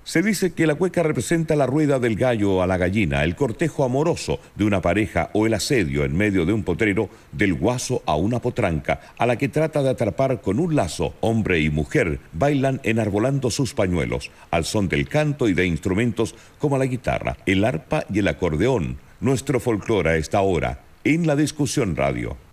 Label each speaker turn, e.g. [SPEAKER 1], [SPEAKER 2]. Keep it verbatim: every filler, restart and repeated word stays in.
[SPEAKER 1] Se dice que la cueca representa la rueda del gallo a la gallina, el cortejo amoroso de una pareja o el asedio en medio de un potrero del guaso a una potranca, a la que trata de atrapar con un lazo. Hombre y mujer bailan enarbolando sus pañuelos, al son del canto y de instrumentos como la guitarra, el arpa y el acordeón. Nuestro folclore a esta hora, en La Discusión Radio.